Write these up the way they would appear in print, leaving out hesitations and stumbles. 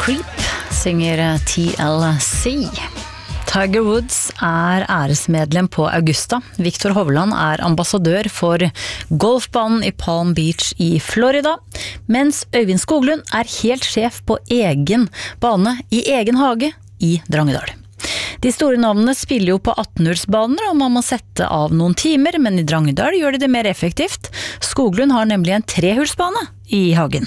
Creep synger TLC. Tiger Woods æresmedlem på Augusta. Victor Hovland ambassadør for golfbanen i Palm Beach i Florida, mens Øyvind Skoglund helt sjef på egen bane i egen hage i Drangedal. De store navnene spiller jo på 18-hullsbaner, og man må sette av noen timer, men i Drangedal gjør de det mer effektivt. Skoglund har nemlig en 3-hullsbane i hagen.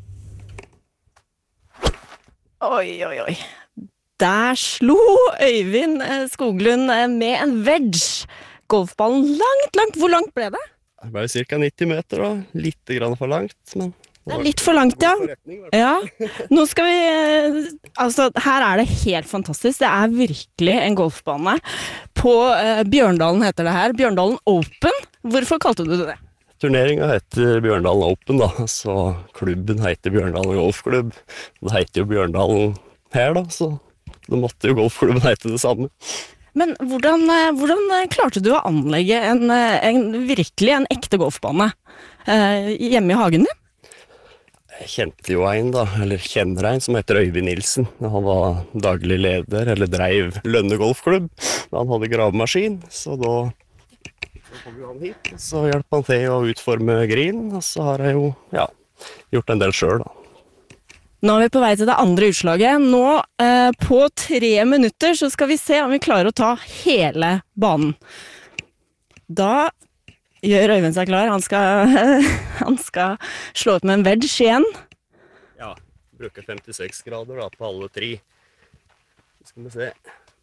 Oi, oi, oi. Der slo Øyvind Skoglund med en wedge. Golfballen langt. Hvor langt ble det? Det ble ca. 90 meter, og litt grann for langt. Men det litt for langt, ja. Ja. Nå skal vi... Altså, her det helt fantastisk. Det virkelig en golfbane. På Bjørndalen heter det her. Bjørndalen Open. Hvorfor kalte du det? Turneringen heter Bjørndalen Open, da. Så klubben heter Bjørndalen Golfklubb. Det heter jo Bjørndalen her, da, så da måtte jo golfklubben hete det samme. Men hvordan klarte du å anlegge virkelig en ekte golfbane hjemme i hagen din? Jeg kjente jo kjenner en som heter Øyvind Nilsen. Han var daglig leder, eller dreiv Lønne golfklubb. Han hadde gravemaskin, så da kom jo han hit. Så hjelper han til å utforme green, og så har jeg jo gjort en del selv da. Nå vi på vei til det andre utslaget. Nå på 3 minutter så skal vi se om vi klarer å ta hele banen. Da gjør Øyvind seg klar. Han skal slå ut med en wedge igjen. Ja, bruker 56 grader da, på alle 3. Så skal vi se.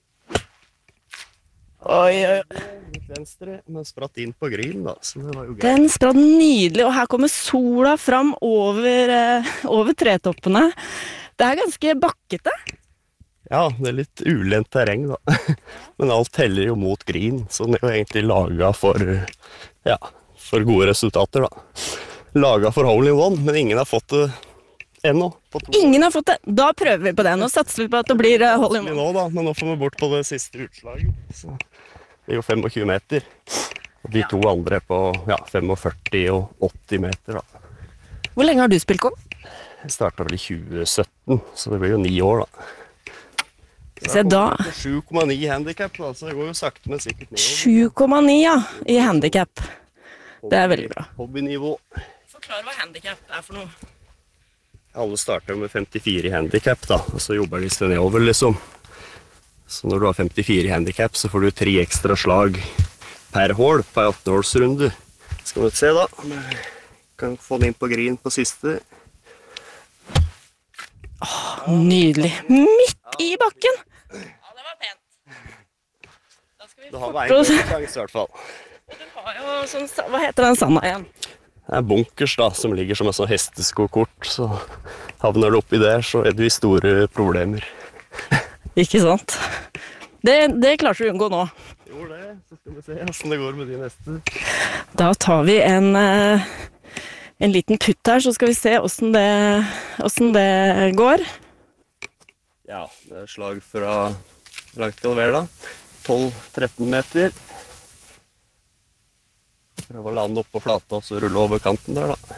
Oi. Litt venstre, men spratt inn på green da, så det var jo greit. Den spratt nydelig, og her kommer sola fram over tretoppene. Det ganske bakkete. Ja, det litt ulent terreng da. Men alt teller jo mot green, så det jo egentlig laget for gode resultater da. Laget for hole in one, men ingen har fått det ennå. Ingen har fått det. Da prøver vi på det. Nå satser vi på at det blir hole in one. Nå da, men nå får vi bort på det siste utslaget. Så det jo 25 meter. Og de to andre på 45 og 80 meter da. Hvor lenge har du spilt golf? Jeg startet vel i 2017, så det blir jo 9 år da. Se da. 7,9 handicap da, så det går jo sakte, men sikkert ned. 7,9 i handicap. Det veldig bra. Hobbynivå. Forklar hva handicap for noe. Alle starter med 54 i handicap da, og så jobber de seg nedover liksom. Så når du har 54 i handicap, så får du 3 ekstra slag per hål på 18-årsrunde. Skal vi se da, om jeg kan få den inn på green på siste. Nydelig. Midt i bakken. Ja, det var pent. Da skal vi Du har med en sjanse i hvert fall. Du har jo sånn, hva heter den sanda igjen? Det bunkers da, som ligger som en sånn hesteskokort, så havner du oppi der, så det jo i store problemer. Ikke sant? Det klarer du å unngå nå. Jo det, så skal vi se hvordan det går med de neste. Da tar vi en liten putt her, så skal vi se hvordan det går. Ja, det slag fra langt galver da. 12-13 meter. Prøv å lande opp på flata og så rulle over kanten der da.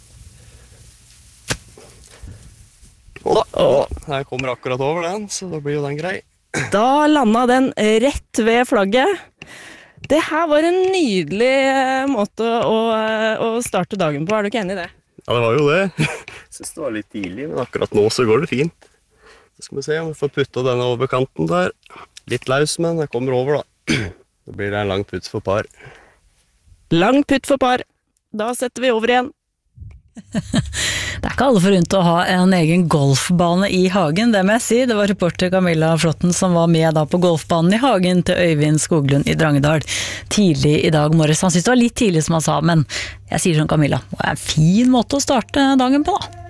Her kommer akkurat over den, så da blir jo den grei. Da landet den rett ved flagget. Det her var en nydelig måte å starte dagen på, du ikke enig i det? Ja, det var jo det. Jeg synes det var litt tidlig, men akkurat nå så går det fint. Så skal vi se om vi får puttet denne over kanten der. Litt løs, men jeg kommer over da. Da blir det en lang putt for par. Lang putt for par. Da setter vi over igjen. Det ikke alle forunt å ha en egen golfbane i hagen, det må jeg si. Det var reporter Camilla Flotten som var med da på golfbanen i hagen til Øyvind Skoglund i Drangedal tidlig i dag morges. Han synes det var litt tidlig som han sa, men jeg sier som Camilla, det en fin måte å starte dagen på da.